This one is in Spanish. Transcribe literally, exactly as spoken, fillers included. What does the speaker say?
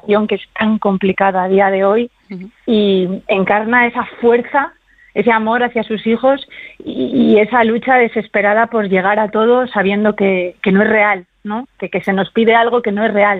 situación que es tan complicada a día de hoy, uh-huh. y encarna esa fuerza, ese amor hacia sus hijos y, y esa lucha desesperada por llegar a todo sabiendo que, que no es real, ¿no? Que, que se nos pide algo que no es real.